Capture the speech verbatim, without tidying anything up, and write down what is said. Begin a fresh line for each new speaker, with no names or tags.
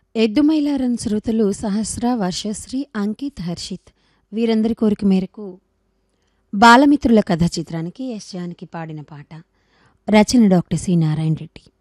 ఎద్దుమైలారం శ్రోతలు సహస్ర, వర్షశ్రీ, అంకిత్, హర్షిత్ వీరందరి కోరిక మేరకు బాలమిత్రుల కథ చిత్రానికి ఎస్ జానకి పాడిన పాట. రచన డాక్టర్ సి నారాయణ రెడ్డి.